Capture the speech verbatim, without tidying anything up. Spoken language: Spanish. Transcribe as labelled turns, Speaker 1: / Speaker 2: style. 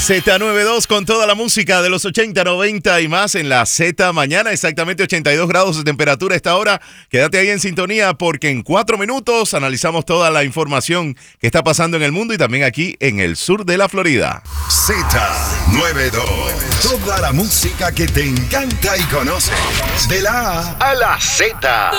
Speaker 1: Z noventa y dos con toda la música de los ochenta, noventa y más en la Z mañana, exactamente ochenta y dos grados de temperatura a esta hora. Quédate ahí en sintonía porque en cuatro minutos analizamos toda la información que está pasando en el mundo y también aquí en el sur de la Florida.
Speaker 2: Z noventa y dos, toda la música que te encanta y conoces, de la A a la Z.